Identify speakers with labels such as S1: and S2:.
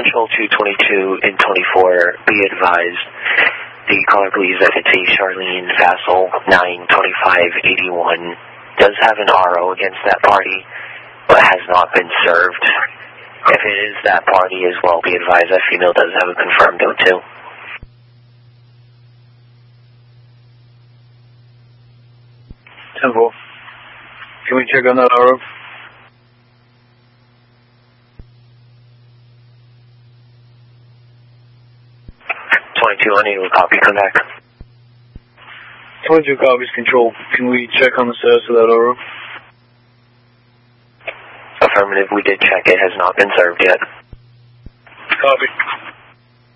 S1: Patrol 222 in 24, be advised. The caller believes that it's a Charlene Vassal 92581 does have an RO against that party, but has not been served. If it is that party as well, be advised that female does have a confirmed O2.
S2: Temple. Can we check on that RO?
S1: 22, I need a copy, come back.
S2: 22 copies, Control. Can we check on the status of that RO?
S1: Affirmative, we did check. It has not been served yet.
S2: Copy.